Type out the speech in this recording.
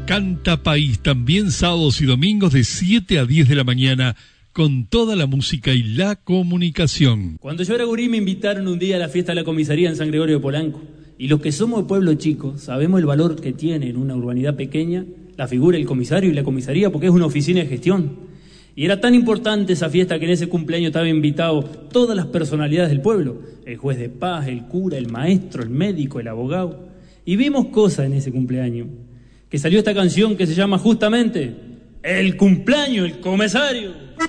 Canta País, también sábados y domingos de 7 a 10 de la mañana, con toda la música y la comunicación. Cuando yo era gurí me invitaron un día a la fiesta de la comisaría en San Gregorio de Polanco. Y los que somos de pueblo chico sabemos el valor que tiene en una urbanidad pequeña la figura del comisario y la comisaría, porque es una oficina de gestión. Y era tan importante esa fiesta que en ese cumpleaños estaban invitados todas las personalidades del pueblo: el juez de paz, el cura, el maestro, el médico, el abogado. Y vimos cosas en ese cumpleaños, que salió esta canción que se llama justamente El cumpleaños del comisario.